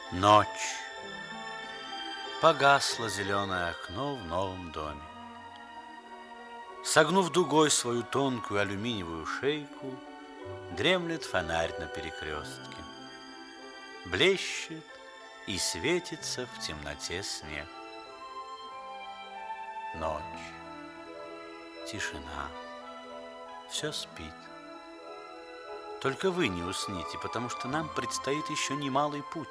Ночь. Погасло зеленое окно в новом доме. Согнув дугой свою тонкую алюминиевую шейку, дремлет фонарь на перекрестке. Блещет и светится в темноте снег. Ночь. Тишина. Все спит. Только вы не усните, потому что нам предстоит еще немалый путь.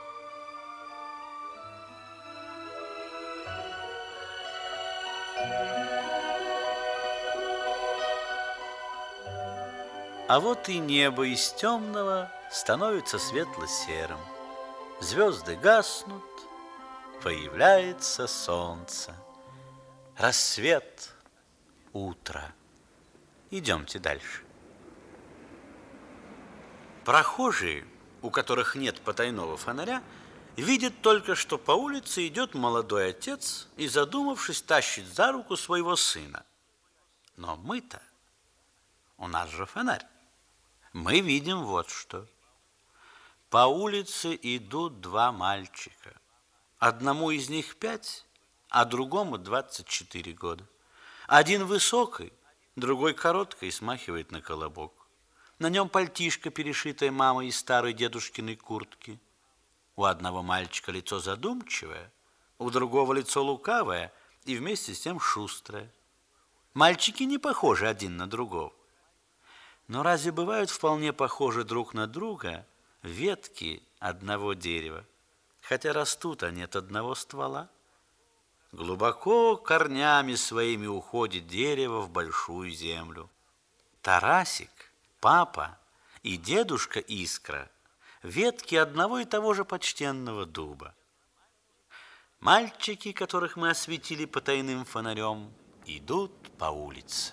А вот и небо из темного становится светло-серым. Звезды гаснут, появляется солнце. Рассвет, утро. Идемте дальше. Прохожие, у которых нет потайного фонаря, видят только, что по улице идет молодой отец и, задумавшись, тащит за руку своего сына. Но мы-то, у нас же фонарь. Мы видим вот что. По улице идут два мальчика. Одному из них 5, а другому 24 года. Один высокий, другой короткий и смахивает на колобок. На нем пальтишко, перешитое мамой из старой дедушкиной куртки. У одного мальчика лицо задумчивое, у другого лицо лукавое и вместе с тем шустрое. Мальчики не похожи один на другого. Но разве бывают вполне похожи друг на друга ветки одного дерева, хотя растут они от одного ствола? Глубоко корнями своими уходит дерево в большую землю. Тарасик, папа и дедушка Искра – ветки одного и того же почтенного дуба. Мальчики, которых мы осветили потайным фонарем, идут по улице.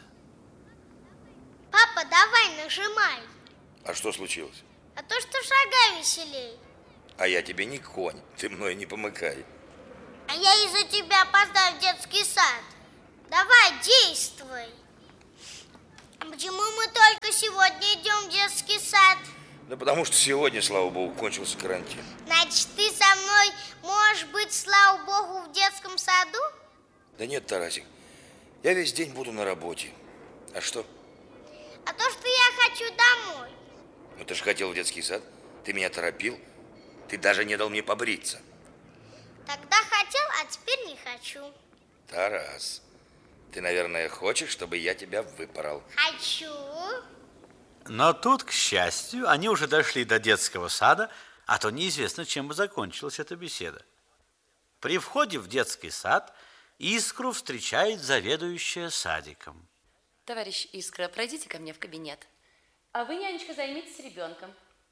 Папа, давай нажимай. А что случилось? А то, что шагай веселей. А я тебе не конь, ты мной не помыкай. А я из-за тебя опоздаю в детский сад. Давай, действуй. А почему мы только сегодня идем в детский сад? Да потому что сегодня, слава богу, кончился карантин. Значит, ты со мной можешь быть, слава богу, в детском саду? Да нет, Тарасик, я весь день буду на работе. А что? А то, что я хочу домой. Ну ты же хотел в детский сад, ты меня торопил, ты даже не дал мне побриться. Тогда хотел, а теперь не хочу. Тарас, ты, наверное, хочешь, чтобы я тебя выпорол? Хочу. Но тут, к счастью, они уже дошли до детского сада, а то неизвестно, чем бы закончилась эта беседа. При входе в детский сад Искру встречает заведующая садиком. Товарищ Искра, пройдите ко мне в кабинет. А вы, нянечка, займитесь ребенком.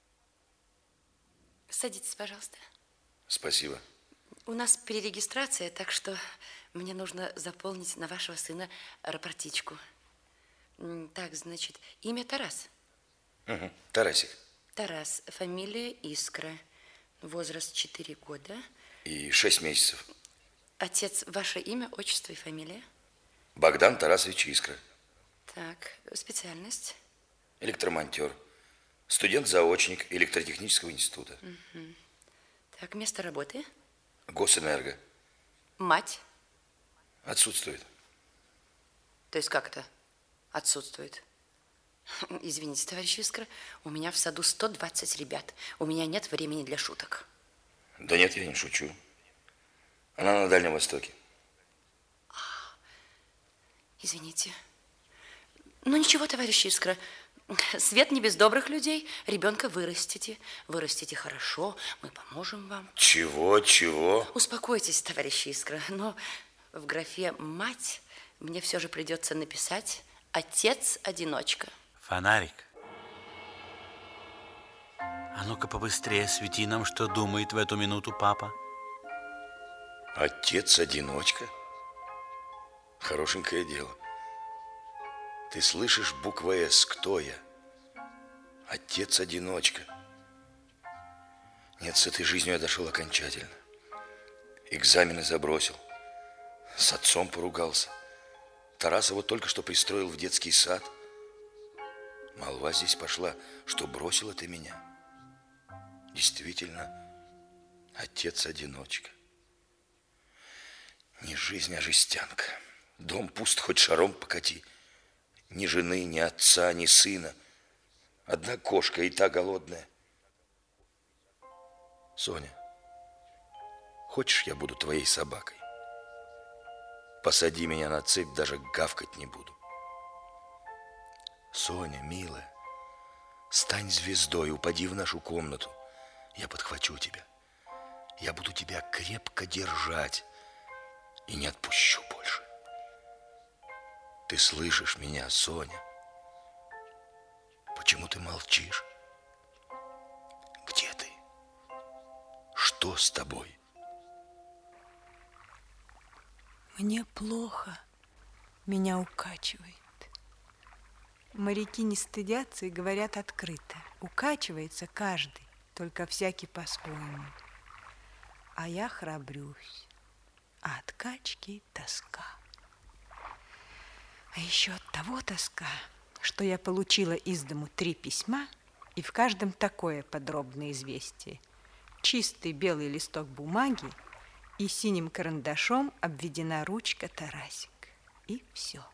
Садитесь, пожалуйста. Спасибо. У нас перерегистрация, так что мне нужно заполнить на вашего сына рапортичку. Так, значит, имя Тарас. Угу. Тарасик. Тарас, фамилия Искра, возраст 4 года. И 6 месяцев. Отец, ваше имя, отчество и фамилия? Богдан Тарасович Искра. Так, специальность? Электромонтер. Студент-заочник электротехнического института. Угу. Так, место работы? Госэнерго. Мать? Отсутствует. То есть как это отсутствует? Извините, товарищ Искра, у меня в саду 120 ребят. У меня нет времени для шуток. Да нет, я не шучу. Она на Дальнем Востоке. Извините. Ну ничего, товарищ Искра, свет не без добрых людей. Ребенка вырастите. Вырастите хорошо, мы поможем вам. Чего, чего? Успокойтесь, товарищ Искра, но в графе «мать» мне все же придется написать «отец-одиночка». Фонарик. А ну-ка побыстрее свети нам, что думает в эту минуту папа. Отец-одиночка? Хорошенькое дело. Ты слышишь, буква «С», кто я? Отец-одиночка. Нет, с этой жизнью я дошел окончательно. Экзамены забросил. С отцом поругался. Тарасова только что пристроил в детский сад. Молва здесь пошла, что бросила ты меня. Действительно, Отец-одиночка. Не жизнь, а жестянка. Дом пуст, хоть шаром покати. Ни жены, ни отца, ни сына. Одна кошка, и та голодная. Соня, хочешь, я буду твоей собакой? Посади меня на цепь, даже гавкать не буду. Соня, милая, стань звездой, упади в нашу комнату. Я подхвачу тебя. Я буду тебя крепко держать и не отпущу больше. Ты слышишь меня, Соня? Почему ты молчишь? Где ты? Что с тобой? Мне плохо, меня укачивает. Моряки не стыдятся и говорят открыто. Укачивается каждый, только всякий по-своему. А я храбрюсь, а от качки тоска. А еще от того тоска, что я получила из дому 3 письма, и в каждом такое подробное известие. Чистый белый листок бумаги, и синим карандашом обведена ручка Тарасик. И все.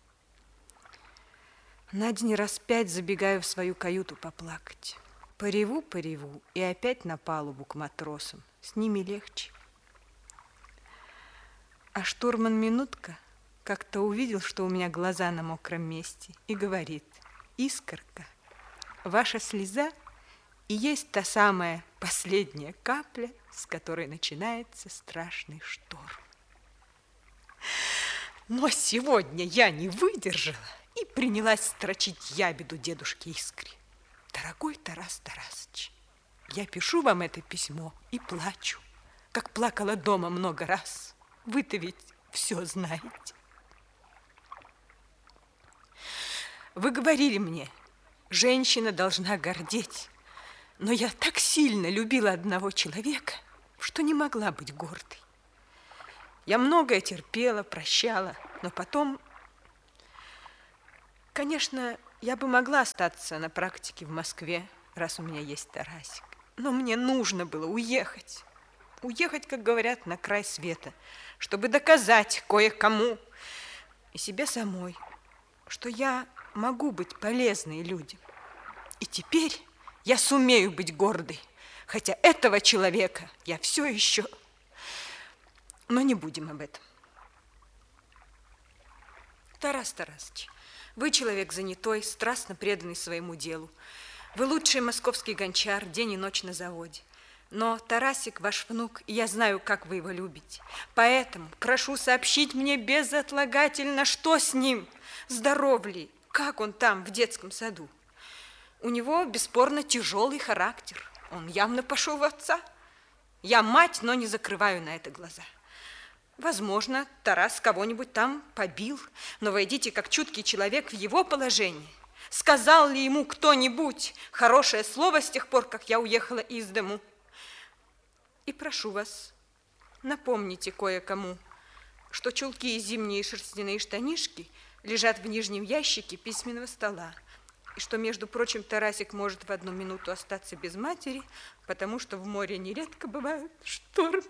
На день раз 5 забегаю в свою каюту поплакать. Пореву, и опять на палубу к матросам. С ними легче. А штурман Минутка как-то увидел, что у меня глаза на мокром месте, и говорит: «Искорка, ваша слеза и есть та самая последняя капля, с которой начинается страшный шторм». Но сегодня я не выдержала и принялась строчить ябеду дедушке Искре. «Дорогой Тарас Тарасыч, я пишу вам это письмо и плачу, как плакала дома много раз. Вы-то ведь все знаете. Вы говорили мне, женщина должна гордеть, но я так сильно любила одного человека, что не могла быть гордой. Я многое терпела, прощала, но потом, конечно, я бы могла остаться на практике в Москве, раз у меня есть Тарасик. Но мне нужно было уехать. Уехать, как говорят, на край света, чтобы доказать кое-кому и себе самой, что я могу быть полезной людям. И теперь я сумею быть гордой, хотя этого человека я все еще... Но не будем об этом. Тарас Тарасыч, вы человек занятой, страстно преданный своему делу. Вы лучший московский гончар, день и ночь на заводе. Но Тарасик ваш внук, и я знаю, как вы его любите. Поэтому прошу сообщить мне безотлагательно, что с ним, здоров ли, как он там в детском саду. У него, бесспорно, тяжелый характер. Он явно пошел в отца. Я мать, но не закрываю на это глаза. Возможно, Тарас кого-нибудь там побил, но войдите как чуткий человек в его положение. Сказал ли ему кто-нибудь хорошее слово с тех пор, как я уехала из дому? И прошу вас, напомните кое-кому, что чулки и зимние шерстяные штанишки лежат в нижнем ящике письменного стола, и что, между прочим, Тарасик может в одну минуту остаться без матери, потому что в море нередко бывают штормы.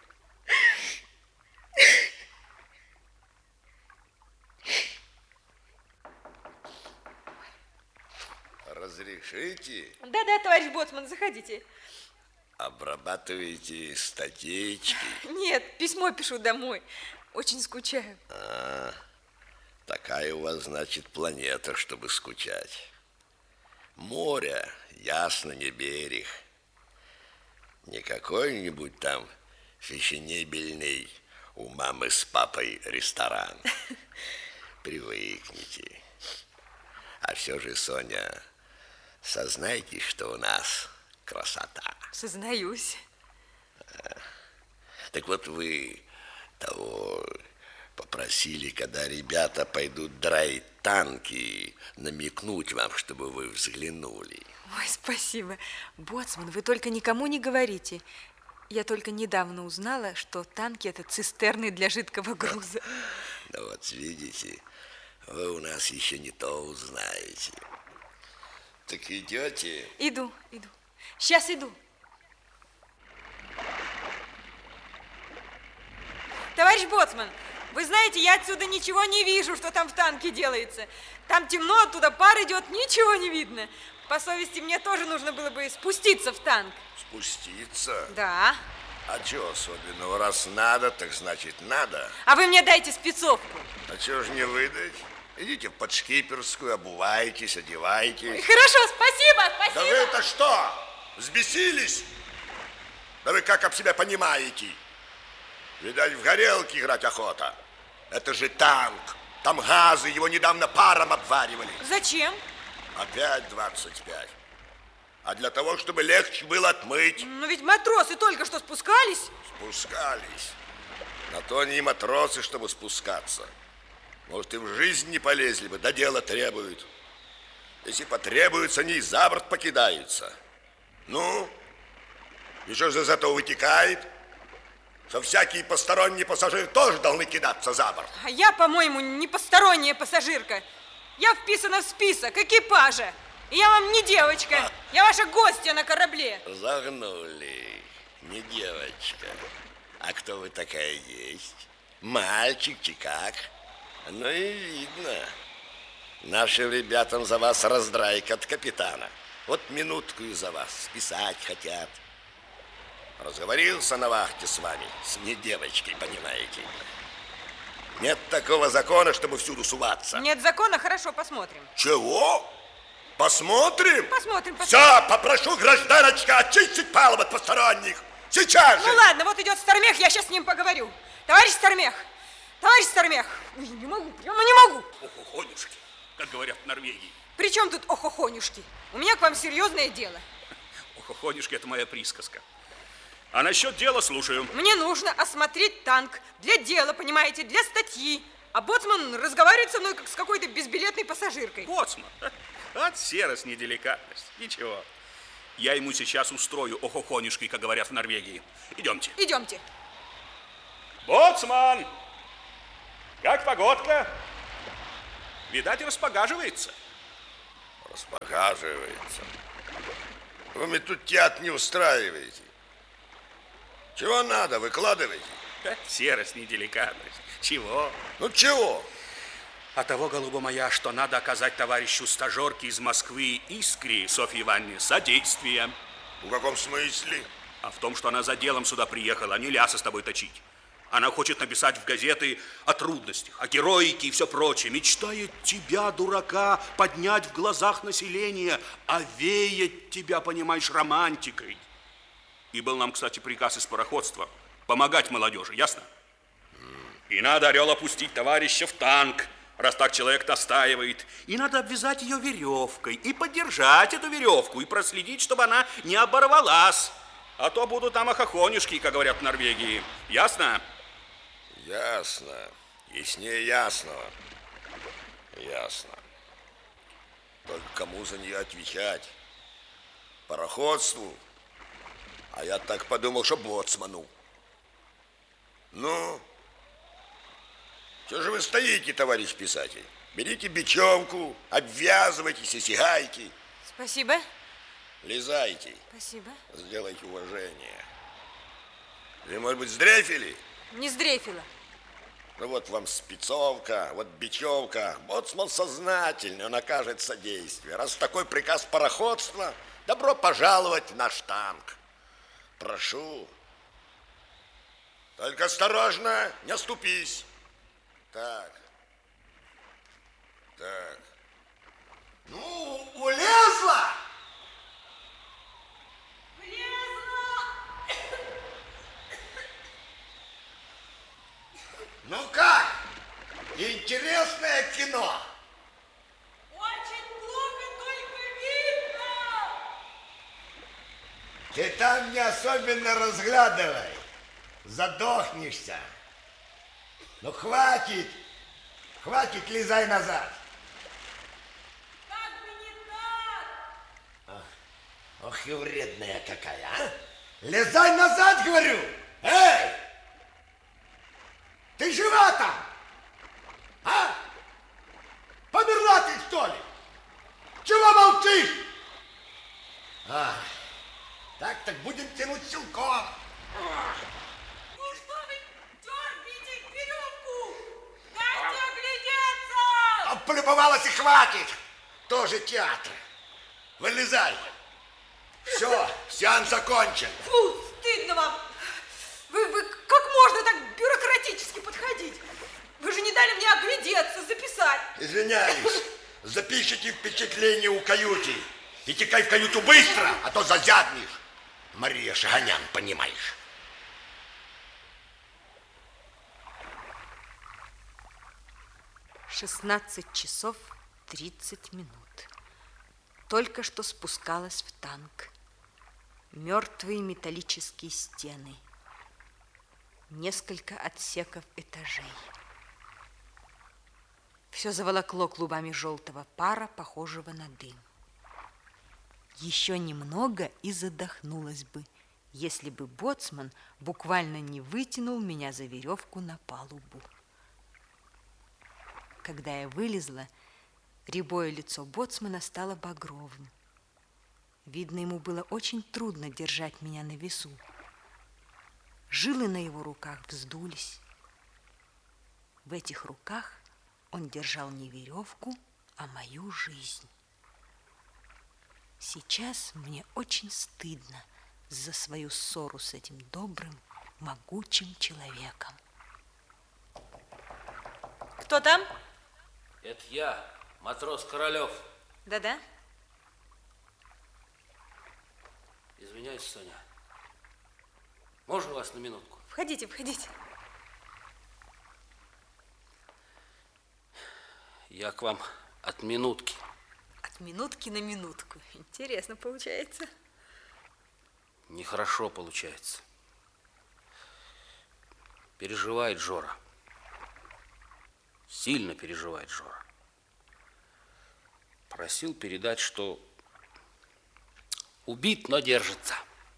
Разрешите? Да-да, товарищ боцман, заходите. Обрабатываете статейки? Нет, письмо пишу домой. Очень скучаю. Такая у вас, значит, планета, чтобы скучать. Море, ясно, не берег. Не какой-нибудь там фешенебельный у мамы с папой ресторан. Привыкните. А все же, Соня, сознайтесь, что у нас красота. Сознаюсь. Так вот вы того попросили, когда ребята пойдут драить танки, намекнуть вам, чтобы вы взглянули. Ой, спасибо. Боцман, вы только никому не говорите. Я только недавно узнала, что танки – это цистерны для жидкого груза. Ну вот, видите, вы у нас еще не то узнаете. Так идете? Иду. Сейчас иду. Товарищ боцман, вы знаете, я отсюда ничего не вижу, что там в танке делается. Там темно, оттуда пар идет, ничего не видно. По совести мне тоже нужно было бы спуститься в танк. Спуститься? Да. А чего особенного? Раз надо, так значит надо. А вы мне дайте спецовку. А чего же не выдать? Идите в подшкиперскую, обувайтесь, одевайтесь. Хорошо, спасибо, спасибо. Да вы это что, взбесились? Да вы как об себя понимаете? Видать, в горелке играть охота. Это же танк. Там газы, его недавно паром обваривали. Зачем? Опять 25. А для того, чтобы легче было отмыть. Но ведь матросы только что спускались. Спускались. На то они и матросы, чтобы спускаться. Может, и в жизнь не полезли бы, да дело требуют. Если потребуется, они и за борт покидаются. Ну, и что же из этого вытекает? Что всякие посторонние пассажиры тоже должны кидаться за борт. А я, по-моему, не посторонняя пассажирка. Я вписана в список экипажа. И я вам не девочка. Я ваша гостья на корабле. Загнули. Не девочка. А кто вы такая есть? Мальчик, как? Ну и видно. Нашим ребятам за вас раздрайка от капитана. Вот минутку и за вас списать хотят. Разговорился на вахте с вами, с не девочкой, понимаете. Нет такого закона, чтобы всюду суваться. Нет закона, хорошо, посмотрим. Чего? Посмотрим? Посмотрим, посмотрим. Все, попрошу гражданочка очистить палубу от посторонних. Сейчас же. Ну ладно, вот идет Стармех, я сейчас с ним поговорю. Товарищ Стармех, товарищ Стармех. Ой, не могу, прямо не могу. Охохонюшки, как говорят в Норвегии. При чем тут охохонюшки? У меня к вам серьезное дело. Охохонюшки – это моя присказка. А насчет дела слушаю. Мне нужно осмотреть танк для дела, понимаете, для статьи. А боцман разговаривает со мной, как с какой-то безбилетной пассажиркой. Боцман? От серость, неделикатность. Ничего. Я ему сейчас устрою охохонюшки, как говорят в Норвегии. Идемте. Идемте. Боцман! Как погодка? Видать, распогаживается. Распогаживается. Вы мне тут театр не устраиваете. Чего надо, выкладывайте. Серость, неделикатность. Чего? Ну чего? А того, голуба моя, что надо оказать товарищу стажерке из Москвы Искре Софье Ивановне содействие. В каком смысле? А в том, что она за делом сюда приехала, а не лясы с тобой точить. Она хочет написать в газеты о трудностях, о героике и все прочее. Мечтает тебя, дурака, поднять в глазах населения, овеять тебя, понимаешь, романтикой. И был нам, кстати, приказ из пароходства помогать молодежи, ясно? И надо, орел, опустить товарища в танк, раз так человек настаивает. И надо обвязать ее веревкой, и поддержать эту веревку, и проследить, чтобы она не оборвалась. А то будут там охохонюшки, как говорят в Норвегии. Ясно? Ясно. Яснее ясного. Ясно. Только кому за нее отвечать? Пароходству? А я так подумал, что боцману. Ну, что же вы стоите, товарищ писатель? Берите бечевку, обвязывайтесь и сигайте. Спасибо. Лезайте. Спасибо. Сделайте уважение. Вы, может быть, сдрейфили? Не сдрейфила. Ну вот вам спецовка, вот бечевка. Боцман сознательный, он окажет содействие. Раз такой приказ пароходства, добро пожаловать в наш танк. Прошу. Только осторожно, не оступись. Так. Так. Ну, улезла! Ну как? Интересное кино. Очень плохо, только видно. Ты там не особенно разглядывай. Задохнешься. Ну хватит. Хватит, лезай назад. Как бы не так. Ох и вредная какая, а? Лезай назад, говорю. Эй! Ты жива там? А? Померла ты, что ли? Чего молчишь? Так будем тянуть силком. Ну что вы дергаете полюбовалась и хватит. Тоже театр. Вылезай. Все, сеанс окончен. Фу, стыдно вам. Вы как можно так бюрократически подходить? Вы же не дали мне оглядеться, записать. Извиняюсь. Запишите впечатление у каюты. И текай в каюту быстро, а то зазябнешь. Мария Шаганян, понимаешь. «16 часов 30 минут. Только что спускалась в танк. Мертвые металлические стены. Несколько отсеков этажей. Все заволокло клубами желтого пара, похожего на дым. Еще немного и задохнулась бы, если бы боцман буквально не вытянул меня за веревку на палубу. Когда я вылезла, рябое лицо боцмана стало багровым. Видно, ему было очень трудно держать меня на весу. Жилы на его руках вздулись. В этих руках он держал не веревку, а мою жизнь. Сейчас мне очень стыдно за свою ссору с этим добрым, могучим человеком. Кто там? Это я, матрос Королев. Да-да. Извиняюсь, Соня. Можно вас на минутку? Входите, входите. Я к вам от минутки. От минутки на минутку. Интересно получается. Нехорошо получается. Переживает Жора. Сильно переживает Жора. Просил передать, что убит, но держится.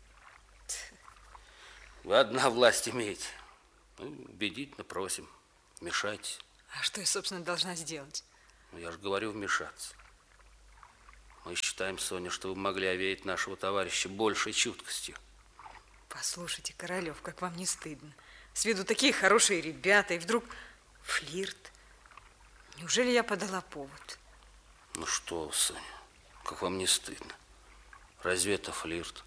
Вы одна власть имеете. Ну, убедительно просим. Вмешайтесь. А что я, собственно, должна сделать? Ну, я же говорю, вмешаться. Мы считаем, Соня, что вы могли овеять нашего товарища большей чуткостью. Послушайте, Королев, как вам не стыдно? С виду такие хорошие ребята, и вдруг флирт. Неужели я подала повод? Ну что, Соня, как вам не стыдно? Разве это флирт?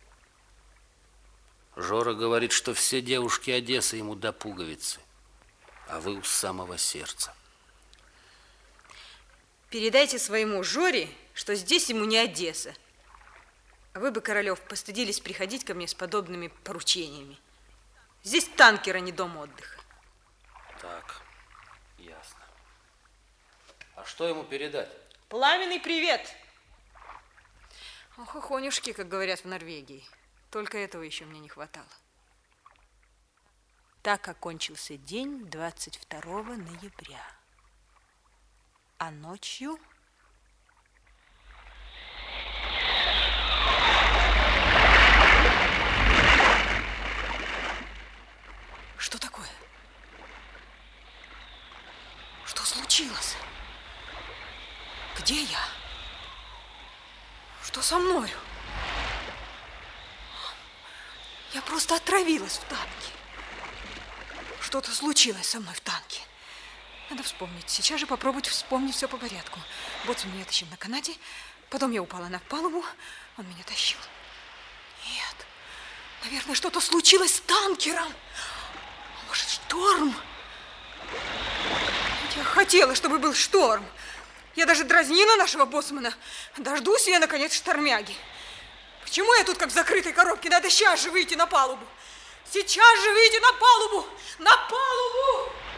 Жора говорит, что все девушки Одессы ему до пуговицы, а вы у самого сердца. Передайте своему Жоре, что здесь ему не Одесса. А вы бы, Королев, постыдились приходить ко мне с подобными поручениями. Здесь танкер, а не дом отдыха. Так, ясно. А что ему передать? Пламенный привет! Ох, охонюшки, как говорят в Норвегии. Только этого еще мне не хватало. Так окончился день 22 ноября. А ночью... Что такое? Что случилось? Где я? Что со мною? Я просто отравилась в танке. Что-то случилось со мной в танке. Надо вспомнить. Сейчас же попробовать вспомнить все по порядку. Боцман меня тащил на канате, потом я упала на палубу, он меня тащил. Нет, наверное, что-то случилось с танкером. Может, шторм? Я хотела, чтобы был шторм. Я даже дразнила нашего боцмана. Дождусь я, наконец, штормяги. Почему я тут как в закрытой коробке? Надо сейчас же выйти на палубу. Сейчас же выйти на палубу! На палубу!